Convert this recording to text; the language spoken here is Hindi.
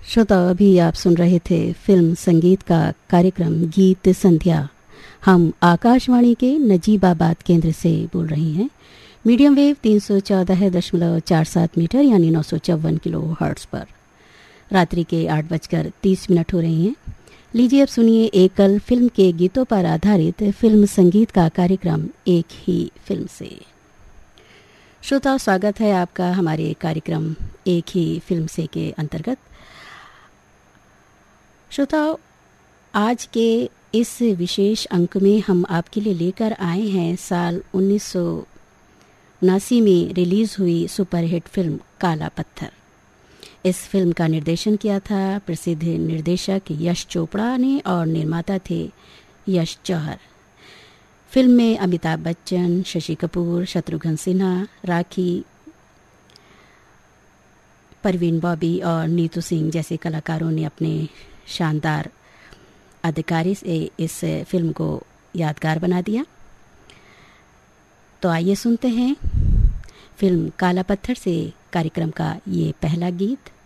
श्रोताओं, अभी आप सुन रहे थे फिल्म संगीत का कार्यक्रम गीत संध्या। हम आकाशवाणी के नजीबाबाद केंद्र से बोल रहे हैं। मीडियम वेव 314.47 मीटर यानी 954 किलो हर्ट्ज पर। रात्रि के 8:30 हो रहे हैं। लीजिए अब सुनिए एकल फिल्म के गीतों पर आधारित फिल्म संगीत का कार्यक्रम एक ही फिल्म से। श्रोताओं, स्वागत है आपका हमारे कार्यक्रम एक ही फिल्म से के अंतर्गत। श्रोताओं, आज के इस विशेष अंक में हम आपके लिए लेकर आए हैं साल 1979 में रिलीज हुई सुपरहिट फिल्म काला पत्थर। इस फिल्म का निर्देशन किया था प्रसिद्ध निर्देशक यश चोपड़ा ने और निर्माता थे यश जौहर। फिल्म में अमिताभ बच्चन, शशि कपूर, शत्रुघ्न सिन्हा, राखी, परवीन बॉबी और नीतू सिंह जैसे कलाकारों ने अपने शानदार अदाकारी से इस फिल्म को यादगार बना दिया। तो आइए सुनते हैं फिल्म काला पत्थर से कार्यक्रम का ये पहला गीत।